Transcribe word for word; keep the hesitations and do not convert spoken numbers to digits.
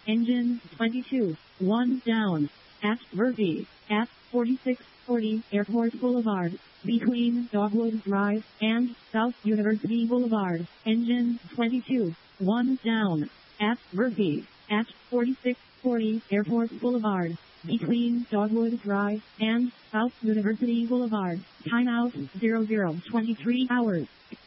Engine twenty-two, one down. At Murphy, at forty-six forty Airport Boulevard, between Dogwood Drive and South University Boulevard. Engine twenty-two, one down. At Murphy, at forty-six forty Airport Boulevard, between Dogwood Drive and South University Boulevard. Timeout zero zero twenty-three hours.